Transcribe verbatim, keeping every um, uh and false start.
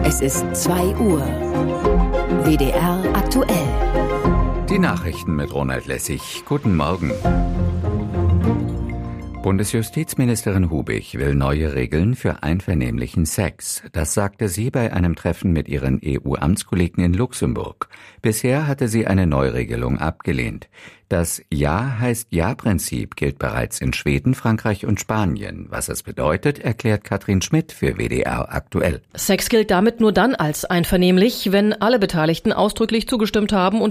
Es ist zwei Uhr. W D R aktuell. Die Nachrichten mit Ronald Lessig. Guten Morgen. Bundesjustizministerin Hubig will neue Regeln für einvernehmlichen Sex. Das sagte sie bei einem Treffen mit ihren E U-Amtskollegen in Luxemburg. Bisher hatte sie eine Neuregelung abgelehnt. Das Ja heißt Ja-Prinzip gilt bereits in Schweden, Frankreich und Spanien. Was es bedeutet, erklärt Katrin Schmidt für W D R aktuell. Sex gilt damit nur dann als einvernehmlich, wenn alle Beteiligten ausdrücklich zugestimmt haben und